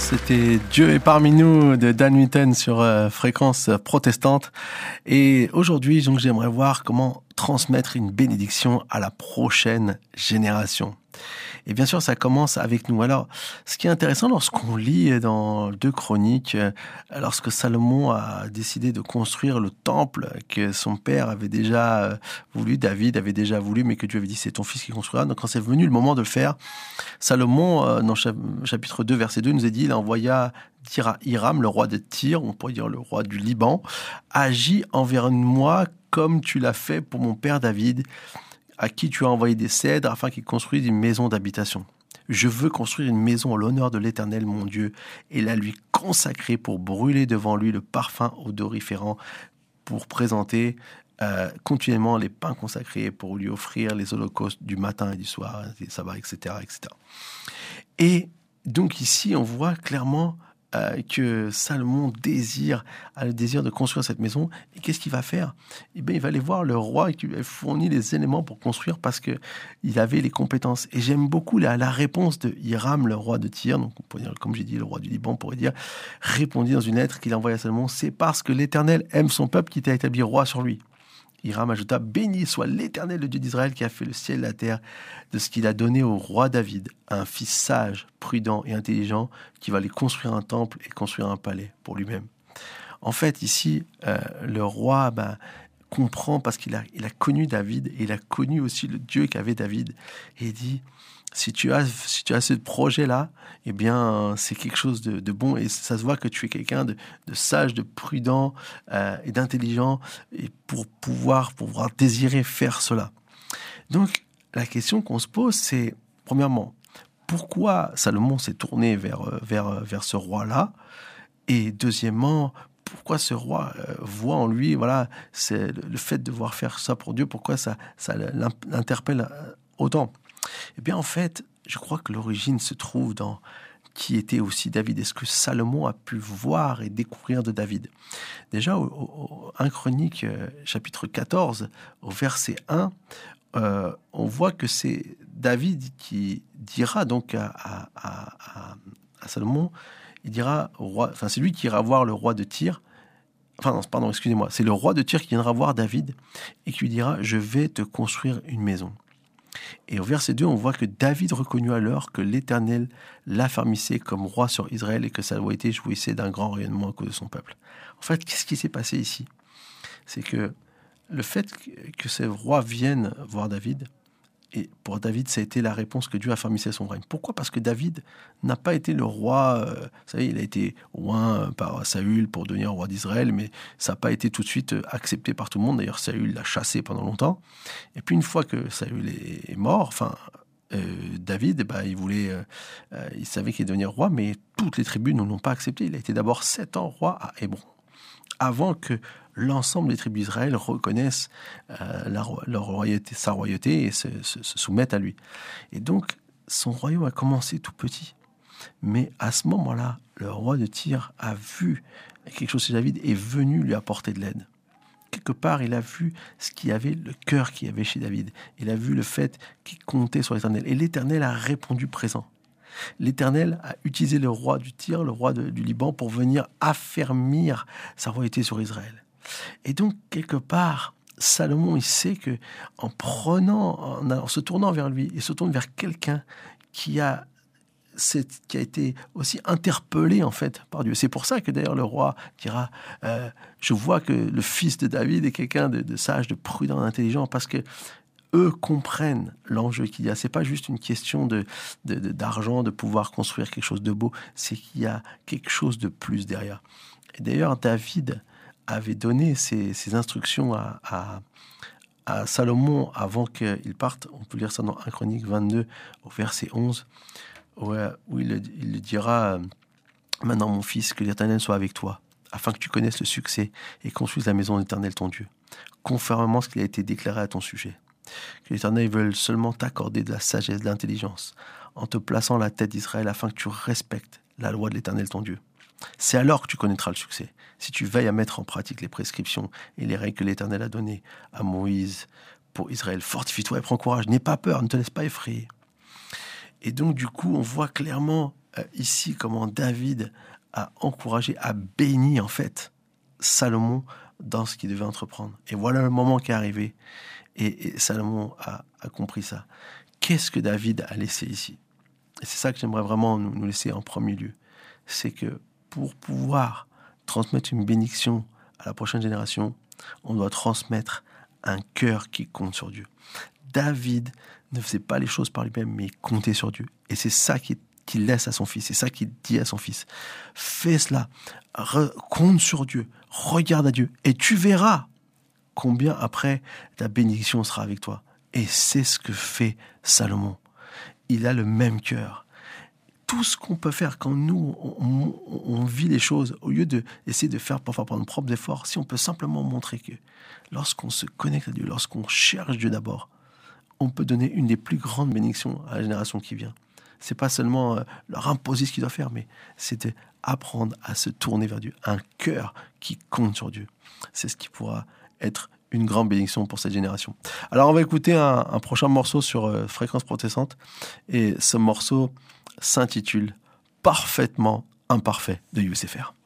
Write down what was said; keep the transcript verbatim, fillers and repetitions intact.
C'était Dieu est parmi nous de Dan Mitten sur euh, Fréquence Protestante. Et aujourd'hui, donc, j'aimerais voir comment transmettre une bénédiction à la prochaine génération. Et bien sûr, ça commence avec nous. Alors, ce qui est intéressant lorsqu'on lit dans deux Chroniques, lorsque Salomon a décidé de construire le temple que son père avait déjà voulu, David avait déjà voulu, mais que Dieu avait dit c'est ton fils qui construira. Donc quand c'est venu le moment de le faire, Salomon, dans chapitre deux, verset deux, nous a dit, il envoya dire à Hiram, le roi de Tyr, on pourrait dire le roi du Liban, agis envers moi comme tu l'as fait pour mon père David, à qui tu as envoyé des cèdres afin qu'il construise une maison d'habitation. Je veux construire une maison en l'honneur de l'Éternel, mon Dieu, et la lui consacrer pour brûler devant lui le parfum odoriférant, pour présenter euh, continuellement les pains consacrés, pour lui offrir les holocaustes du matin et du soir, et ça va, et cetera, et cetera. Et donc ici, on voit clairement Euh, que Salomon désire, a le désir de construire cette maison. Et qu'est-ce qu'il va faire ? Eh bien, il va aller voir le roi qui lui a fourni les éléments pour construire parce qu'il avait les compétences. Et j'aime beaucoup la, la réponse de Hiram, le roi de Tyr, donc on pourrait dire, comme j'ai dit, le roi du Liban, on pourrait dire, répondit dans une lettre qu'il envoie à Salomon, c'est parce que l'Éternel aime son peuple qui t'a établi roi sur lui. Hiram ajouta, béni soit l'Éternel, le Dieu d'Israël, qui a fait le ciel et la terre, de ce qu'il a donné au roi David, un fils sage, prudent et intelligent, qui va aller construire un temple et construire un palais pour lui-même. En fait, ici, euh, le roi ben, comprend parce qu'il a, il a connu David et il a connu aussi le Dieu qu'avait David. Et il dit, si tu as, si tu as ce projet-là, eh bien, c'est quelque chose de, de bon et ça se voit que tu es quelqu'un de, de sage, de prudent euh, et d'intelligent et pour pouvoir, pour pouvoir désirer faire cela. Donc, la question qu'on se pose, c'est, premièrement, pourquoi Salomon s'est tourné vers, vers, vers ce roi-là ? Et deuxièmement, pourquoi ce roi euh, voit en lui, voilà, c'est le, le fait de devoir faire ça pour Dieu, pourquoi ça, ça l'interpelle autant ? Eh bien, en fait, je crois que l'origine se trouve dans qui était aussi David. Est-ce que Salomon a pu voir et découvrir de David ? Déjà, au, au premier Chronique, euh, chapitre quatorze, au verset un, euh, on voit que c'est David qui dira donc à, à, à, à Salomon, il dira au roi, enfin c'est lui qui ira voir le roi de Tyr, enfin non, pardon, excusez-moi, c'est le roi de Tyr qui viendra voir David et qui lui dira, je vais te construire une maison. Et au verset deux, on voit que David reconnut alors que l'Éternel l'affermissait comme roi sur Israël et que sa loyauté jouissait d'un grand rayonnement à cause de son peuple. En fait, qu'est-ce qui s'est passé ici ? C'est que le fait que ce roi vienne voir David, et pour David, ça a été la réponse que Dieu affermissait son règne. Pourquoi ? Parce que David n'a pas été le roi, euh, vous savez, il a été oint par Saül pour devenir roi d'Israël, mais ça n'a pas été tout de suite accepté par tout le monde. D'ailleurs, Saül l'a chassé pendant longtemps. Et puis une fois que Saül est, est mort, enfin, euh, David, bah, il voulait, euh, il savait qu'il allait devenir roi, mais toutes les tribus ne l'ont pas accepté. Il a été d'abord sept ans roi à Hébron, avant que l'ensemble des tribus d'Israël reconnaissent euh, la, leur royauté, sa royauté et se, se, se soumettent à lui. Et donc, son royaume a commencé tout petit. Mais à ce moment-là, le roi de Tyr a vu quelque chose chez David et est venu lui apporter de l'aide. Quelque part, il a vu ce qu'il y avait, le cœur qu'il y avait chez David. Il a vu le fait qu'il comptait sur l'Éternel. Et l'Éternel a répondu présent. L'Éternel a utilisé le roi du Tyr, le roi de, du Liban, pour venir affermir sa royauté sur Israël. Et donc, quelque part, Salomon, il sait que en prenant, en, en se tournant vers lui, il se tourne vers quelqu'un qui a, cette, qui a été aussi interpellé en fait par Dieu. C'est pour ça que d'ailleurs le roi dira euh, « Je vois que le fils de David est quelqu'un de, de sage, de prudent, d'intelligent, parce que eux comprennent l'enjeu qu'il y a. C'est pas juste une question de, de, de, d'argent, de pouvoir construire quelque chose de beau, c'est qu'il y a quelque chose de plus derrière. » Et d'ailleurs, David avait donné ses, ses instructions à, à, à Salomon avant qu'il parte. On peut lire ça dans premier Chronique vingt-deux, au verset onze, où, où il, il le dira « Maintenant, mon fils, que l'Éternel soit avec toi, afin que tu connaisses le succès et construises la maison de l'Éternel ton Dieu, conformément à ce qui a été déclaré à ton sujet. Que l'Éternel veuille seulement t'accorder de la sagesse, de l'intelligence, en te plaçant à la tête d'Israël, afin que tu respectes la loi de l'Éternel ton Dieu. C'est alors que tu connaîtras le succès, si tu veilles à mettre en pratique les prescriptions et les règles que l'Éternel a données à Moïse pour Israël. Fortifie-toi et prends courage, n'aie pas peur, ne te laisse pas effrayer. » Et donc, du coup, on voit clairement euh, ici comment David a encouragé, a béni en fait Salomon dans ce qu'il devait entreprendre. Et voilà le moment qui est arrivé. Et, et Salomon a, a compris ça. Qu'est-ce que David a laissé ici? Et c'est ça que j'aimerais vraiment nous, nous laisser en premier lieu. C'est que pour pouvoir transmettre une bénédiction à la prochaine génération, on doit transmettre un cœur qui compte sur Dieu. David ne faisait pas les choses par lui-même, mais il comptait sur Dieu. Et c'est ça qu'il, qu'il laisse à son fils. C'est ça qu'il dit à son fils. Fais cela. Re, compte sur Dieu. Regarde à Dieu. Et tu verras combien après ta bénédiction sera avec toi. Et c'est ce que fait Salomon. Il a le même cœur. Tout ce qu'on peut faire quand nous, on, on, on vit les choses, au lieu d'essayer de faire parfois par nos propres efforts, si on peut simplement montrer que lorsqu'on se connecte à Dieu, lorsqu'on cherche Dieu d'abord, on peut donner une des plus grandes bénédictions à la génération qui vient. C'est pas seulement euh, leur imposer ce qu'ils doivent faire, mais c'est d'apprendre à se tourner vers Dieu. Un cœur qui compte sur Dieu. C'est ce qui pourra être une grande bénédiction pour cette génération. Alors on va écouter un, un prochain morceau sur euh, Fréquence Protestante. Et ce morceau s'intitule « Parfaitement imparfait » de Youssef R.